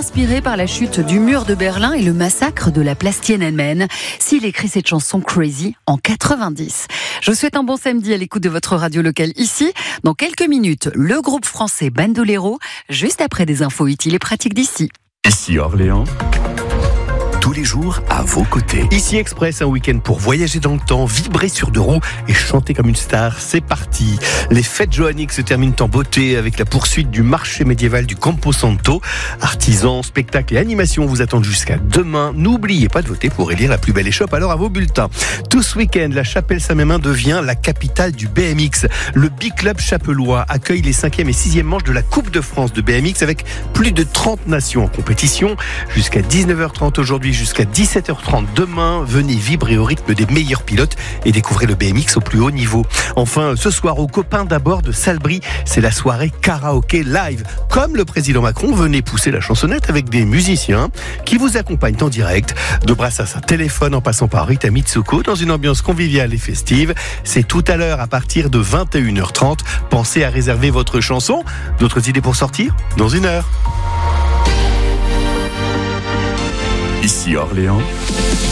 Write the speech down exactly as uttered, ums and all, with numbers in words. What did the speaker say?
inspiré par la chute du mur de Berlin et le massacre de la place Tiananmen. S'il écrit cette chanson Crazy en quatre-vingt-dix. Je vous souhaite un bon samedi à l'écoute de votre radio locale ici. Dans quelques minutes, le groupe français Bandolero, juste après des infos utiles et pratiques d'ici. Ici Orléans. Tous les jours à vos côtés. Ici Express, un week-end pour voyager dans le temps, vibrer sur deux roues et chanter comme une star. C'est parti. Les fêtes johanniques se terminent en beauté avec la poursuite du marché médiéval du Campo Santo. Artisans, spectacles et animations vous attendent jusqu'à demain. N'oubliez pas de voter pour élire la plus belle échoppe alors à vos bulletins. Tout ce week-end, la Chapelle-Saint-Mémin devient la capitale du B M X. Le Biclub Chapellois accueille les cinquième et sixième manches de la Coupe de France de B M X avec plus de trente nations en compétition. Jusqu'à dix-neuf heures trente aujourd'hui, jusqu'à dix-sept heures trente demain, venez vibrer au rythme des meilleurs pilotes et découvrez le B M X au plus haut niveau. Enfin, ce soir, aux copains d'abord de Salbris, c'est la soirée karaoké live. Comme le président Macron, venez pousser la chansonnette avec des musiciens qui vous accompagnent en direct. De Brassens à Téléphone en passant par Rita Mitsuko dans une ambiance conviviale et festive. C'est tout à l'heure à partir de vingt et une heures trente. Pensez à réserver votre chanson. D'autres idées pour sortir ? Dans une heure. Ici Orléans.